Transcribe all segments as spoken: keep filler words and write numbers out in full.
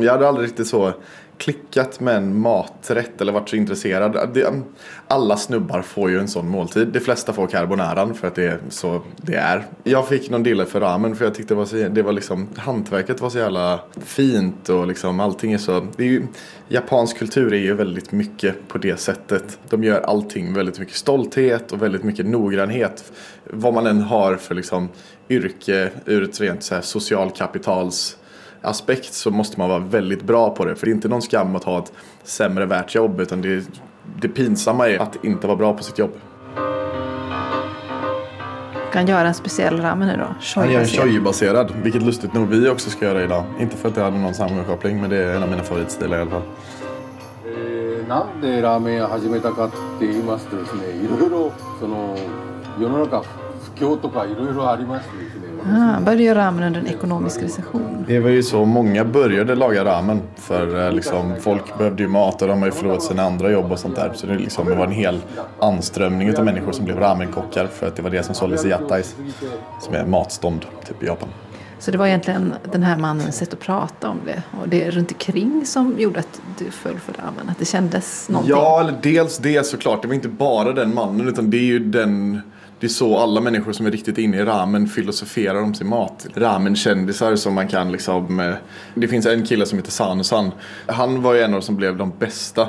Jag hade aldrig riktigt så klickat med en maträtt eller varit så intresserad. Alla snubbar får ju en sån måltid. De flesta får carbonaran för att det är så det är. Jag fick någon dille för ramen för jag tyckte det var, så, det var liksom, hantverket var så jävla fint och liksom allting är så. Det är ju, japansk kultur är ju väldigt mycket på det sättet. De gör allting väldigt mycket stolthet och väldigt mycket noggrannhet. Vad man än har för liksom yrke ur ett rent så här socialkapitals aspekt så måste man vara väldigt bra på det. För det är inte någon skam att ha ett sämre värt jobb, utan det, det pinsamma är att inte vara bra på sitt jobb. Kan göra en speciell ramen nu då? Han gör en shoyu-baserad, vilket lustigt nog vi också ska göra idag. Inte för att det hade någon sammankoppling, men det är en av mina favoritstilar i alla fall. なんでラーメンを始めたかって言いますとですね、いろいろその世の中不況とかいろいろありましてですね。 Ah, började göra ramen under en ekonomisk recession. Det var ju så, många började laga ramen för liksom, folk behövde ju mat och de har ju förlorat sina andra jobb och sånt där. Så det, liksom, det var en hel anströmning av människor som blev ramenkockar för att det var det som såldes i yattais, som är matstånd typ i Japan. Så det var egentligen den här mannens sätt att prata om det och det runt omkring som gjorde att du föll för ramen, att det kändes någonting. Ja, eller dels det såklart. Det var inte bara den mannen utan det är ju den... Det är så alla människor som är riktigt inne i ramen filosoferar om sin mat. Ramen-kändisar som man kan liksom... Det finns en kille som heter Sano-san. Han var ju en av de som blev de bästa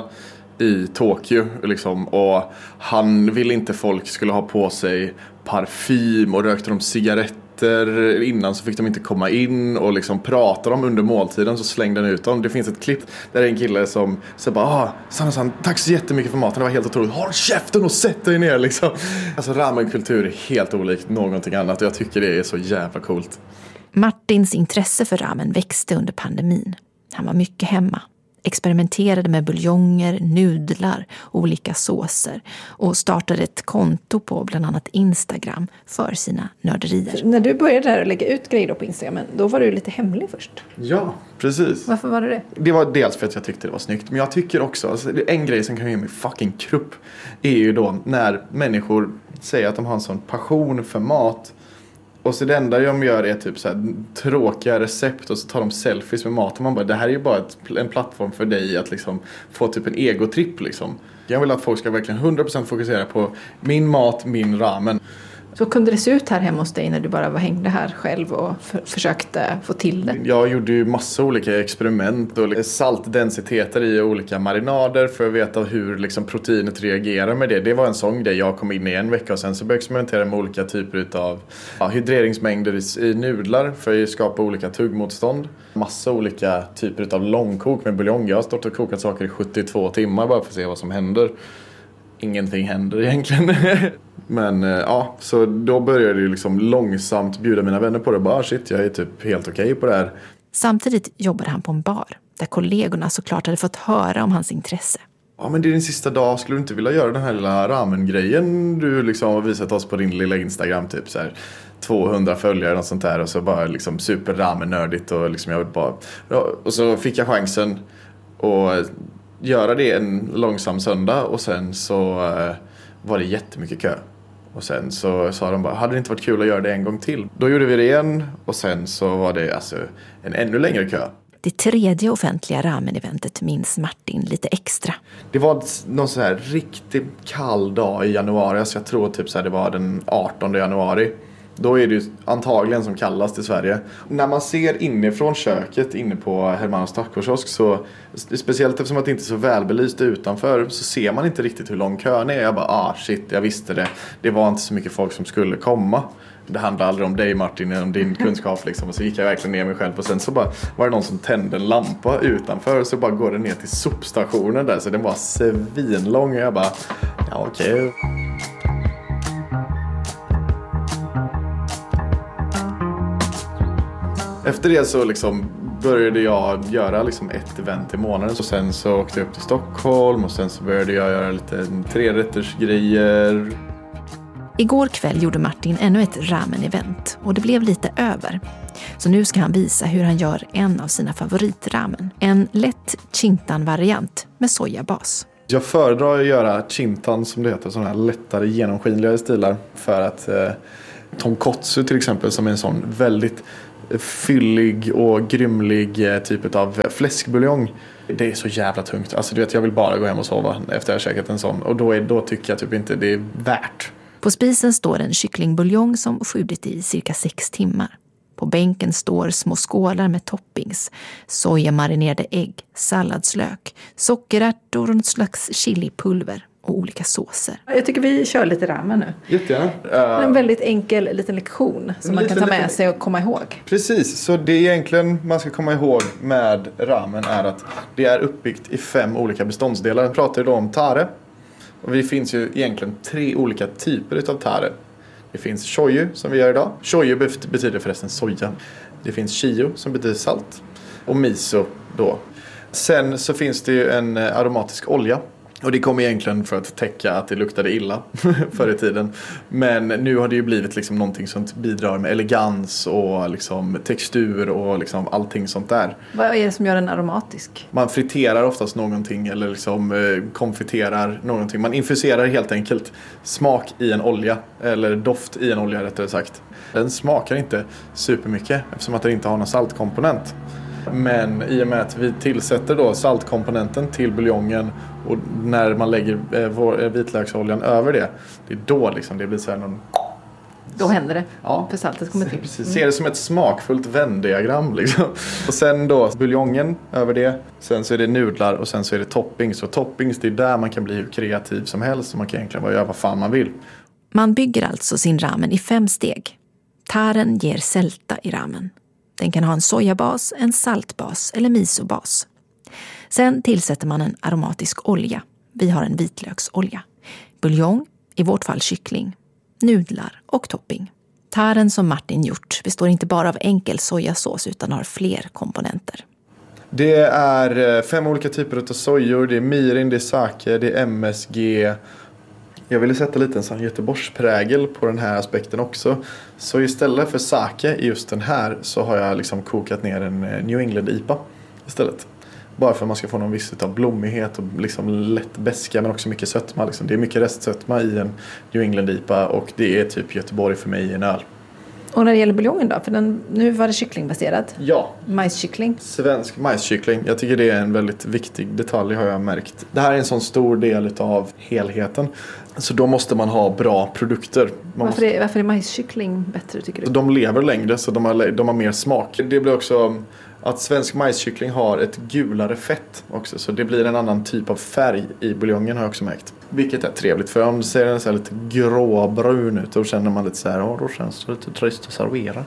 i Tokyo. Liksom, och han ville inte folk skulle ha på sig parfym och rökte de cigaretter. Innan så fick de inte komma in och liksom pratar de under måltiden så slängde han ut dem. Det finns ett klipp där det är en kille som säger bara ah, Sano-san, tack så jättemycket för maten, det var helt otroligt. Håll käften och sätt dig ner liksom. Alltså ramenkultur är helt olikt någonting annat och jag tycker det är så jävla coolt. Martins intresse för ramen växte under pandemin. Han var mycket hemma. Experimenterade med buljonger, nudlar, olika såser och startade ett konto på bland annat Instagram för sina nörderier. När du började där och lägga ut grejer på Instagram, då var du lite hemlig först. Ja, precis. Varför var det det? Det var dels för att jag tyckte det var snyggt, men jag tycker också, alltså, en grej som kan ge mig fucking krupp är ju då när människor säger att de har en sån passion för mat. Och så det enda de gör är typ så här tråkiga recept och så tar de selfies med mat. Och man bara, det här är ju bara ett, en plattform för dig att liksom få typ en egotripp liksom. Jag vill att folk ska verkligen hundra procent fokusera på min mat, min ramen. Så kunde det se ut här hemma hos dig när du bara var hängde här själv och för, försökte få till det? Jag gjorde ju massa olika experiment och saltdensiteter i olika marinader för att veta hur liksom proteinet reagerar med det. Det var en sån grej jag kom in i en vecka och sen så började jag experimentera med olika typer av ja, hydreringsmängder i, i nudlar för att skapa olika tuggmotstånd. Massa olika typer av långkok med buljong. Jag har stått och kokat saker i sjuttiotvå timmar bara för att se vad som händer. Ingenting händer egentligen. Men ja, så då började jag liksom långsamt bjuda mina vänner på det. Bara shit, jag är typ helt okej okay på det här. Samtidigt jobbade han på en bar där kollegorna såklart hade fått höra om hans intresse. Ja, men det är din sista dag. Skulle du inte vilja göra den här lilla ramen-grejen du liksom har visat oss på din lilla Instagram typ så här tvåhundra följare och sånt där och så bara liksom super ramen-nördigt och liksom jag bara... Ja, och så fick jag chansen att göra det en långsam söndag och sen så uh, var det jättemycket kö. Och sen så sa de bara, hade det inte varit kul att göra det en gång till? Då gjorde vi det igen och sen så var det alltså en ännu längre kö. Det tredje offentliga ramen-eventet minns Martin lite extra. Det var någon så här riktigt kall dag i januari, så jag tror typ så här det var den artonde januari. Då är det ju antagligen som kallast i Sverige. När man ser inifrån köket inne på Hermanos tacokiosk så, speciellt eftersom att det inte är så välbelyst utanför, så ser man inte riktigt hur lång kön är. Jag bara, ah shit, jag visste det. Det var inte så mycket folk som skulle komma. Det handlar aldrig om dig Martin, om din kunskap liksom. Och så gick jag verkligen ner mig själv och sen så bara var det någon som tände en lampa utanför och så bara går det ner till sopstationen där. Så den var svinlång och jag bara, ja okej. Okay. Efter det så liksom började jag göra liksom ett event i månaden. Så sen så åkte jag upp till Stockholm och sen så började jag göra lite trerättersgrejer. Igår kväll gjorde Martin ännu ett ramen-event och det blev lite över. Så nu ska han visa hur han gör en av sina favoritramen. En lätt chintan-variant med sojabas. Jag föredrar att göra chintan som det heter, sådana här lättare genomskinliga stilar. För att eh, tonkotsu till exempel som är en sån väldigt fyllig och grymlig typ av fläskbuljong. Det är så jävla tungt. Alltså du vet, jag vill bara gå hem och sova efter jag har käkat en sån. Och då, är, då tycker jag typ inte det är värt. På spisen står en kycklingbuljong som skjutit i cirka sex timmar. På bänken står små skålar med toppings, sojamarinerade ägg, salladslök, sockerärtor och något slags chilipulver och olika såser. Jag tycker vi kör lite ramen nu. Jättegärna. Uh, en väldigt enkel liten lektion som man kan ta med lite... sig och komma ihåg. Precis, så det egentligen man ska komma ihåg med ramen är att det är uppbyggt i fem olika beståndsdelar. Vi pratar då om tare. Och det finns ju egentligen tre olika typer av tare. Det finns shoyu som vi gör idag. Shoyu betyder förresten soja. Det finns shio som betyder salt. Och miso då. Sen så finns det ju en aromatisk olja. Och det kom egentligen för att täcka att det luktade illa förr i tiden. Men nu har det ju blivit liksom någonting som bidrar med elegans och liksom textur och liksom allting sånt där. Vad är det som gör den aromatisk? Man friterar oftast någonting eller liksom eh, konfiterar någonting. Man infuserar helt enkelt smak i en olja eller doft i en olja rättare sagt. Den smakar inte supermycket eftersom att den inte har någon saltkomponent. Men i och med att vi tillsätter då saltkomponenten till buljongen och när man lägger eh, vitlöksoljan över det, det är då liksom det blir så här någon... Då händer det, ja, för saltet kommer till. Precis, ser det som ett smakfullt vändiagram liksom. Och sen då buljongen över det, sen så är det nudlar och sen så är det toppings. Och toppings, det är där man kan bli hur kreativ som helst och man kan egentligen göra vad fan man vill. Man bygger alltså sin ramen i fem steg. Taren ger sälta i ramen. Den kan ha en sojabas, en saltbas eller misobas. Sen tillsätter man en aromatisk olja. Vi har en vitlöksolja. Buljong, i vårt fall kyckling. Nudlar och topping. Taren som Martin gjort består inte bara av enkel sojasås utan har fler komponenter. Det är fem olika typer av sojor. Det är mirin, det är sake, det är M S G. Jag ville sätta lite en sån Göteborgsprägel på den här aspekten också. Så istället för sake i just den här så har jag liksom kokat ner en New England I P A istället. Bara för att man ska få någon viss av blommighet och liksom lätt beska men också mycket sötma. Liksom. Det är mycket restsötma i en New England I P A och det är typ Göteborg för mig i en öl. Och när det gäller buljongen då? För den, nu var det kycklingbaserad. Ja. Majskyckling. Svensk majskyckling. Jag tycker det är en väldigt viktig detalj har jag märkt. Det här är en sån stor del av helheten. Så då måste man ha bra produkter. Man varför, måste... är, varför är majskyckling bättre tycker du? De lever längre så de har, de har mer smak. Det blir också att svensk majskyckling har ett gulare fett också. Så det blir en annan typ av färg i buljongen har jag också märkt. Vilket är trevligt för om det ser den så här lite gråbrun ut då känner man lite så här, ja då känns det lite trist att servera.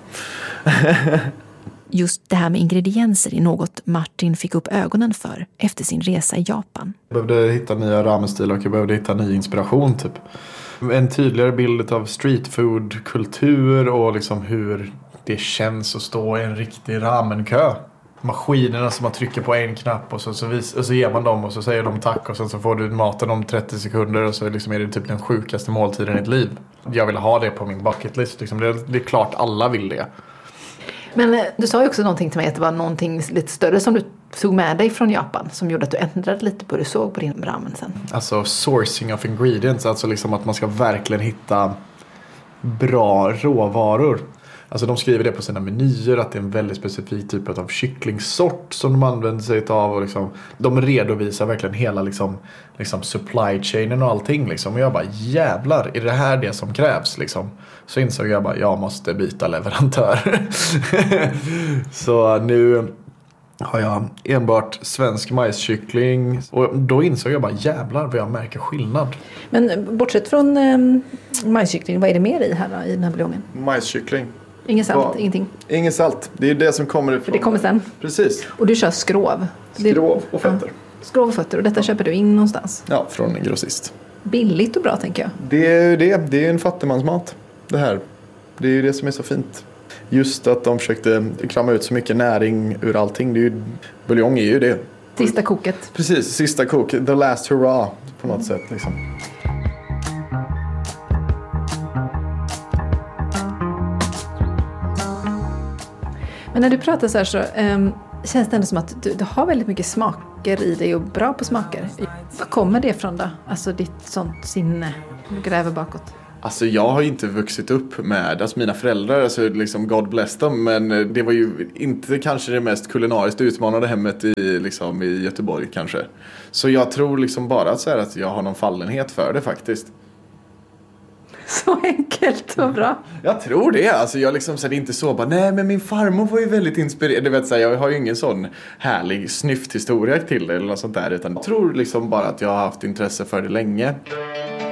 Just det här med ingredienser är något Martin fick upp ögonen för efter sin resa i Japan. Jag behövde hitta nya ramenstilar och jag behövde hitta ny inspiration typ. En tydligare bild av streetfood-kultur och liksom hur det känns att stå i en riktig ramenkö. Maskinerna som man trycker på en knapp och så, så, vis, och så ger man dem och så säger de tack och sen så får du maten om trettio sekunder och så liksom är det typ den sjukaste måltiden i ditt liv. Jag vill ha det på min bucket list. Liksom. Det, det är klart alla vill det. Men du sa ju också någonting till mig att det var någonting lite större som du tog med dig från Japan som gjorde att du ändrade lite på hur du såg på din ramen sen. Alltså sourcing of ingredients, alltså liksom att man ska verkligen hitta bra råvaror. Alltså de skriver det på sina menyer att det är en väldigt specifik typ av kycklingsort som de använder sig av och liksom, de redovisar verkligen hela liksom, liksom supply chainen och allting liksom. Och jag bara jävlar, är det här det som krävs liksom? Så insåg jag bara, jag måste byta leverantör. Så nu har jag enbart svensk majskyckling och då insåg jag bara jävlar vad jag märker skillnad. Men bortsett från eh, majskyckling, vad är det mer i här då, i den här buljongen? Majskyckling. Inget salt, Va? ingenting? Inget salt, det är det som kommer ifrån. För det kommer sen? Precis. Och du kör skrov? Skrov och fötter. Ja. Skrov och fötter och detta köper du in någonstans? Ja, från en grossist. Billigt och bra tänker jag. Det är ju det, det är en fattigmansmat det här. Det är ju det som är så fint. Just att de försökte krama ut så mycket näring ur allting. Det är ju, buljong är ju det. Sista koket. Precis, sista koket. The last hurrah på något sätt liksom. Men när du pratar så här så um, känns det ändå som att du, du har väldigt mycket smaker i dig och bra på smaker. Var kommer det ifrån då? Alltså ditt sånt sinne du gräver bakåt. Alltså jag har ju inte vuxit upp med, alltså mina föräldrar, alltså liksom God bless them, men det var ju inte kanske det mest kulinariskt utmanande hemmet i, liksom, i Göteborg kanske. Så jag tror liksom bara att, så här, att jag har någon fallenhet för det faktiskt. Så enkelt och bra. Jag tror det, alltså jag liksom så det är inte så bara, nej men min farmor var ju väldigt inspirerad, du vet så här, jag har ju ingen sån härlig snyfthistoria till det eller något sånt där, utan jag tror liksom bara att jag har haft intresse för det länge.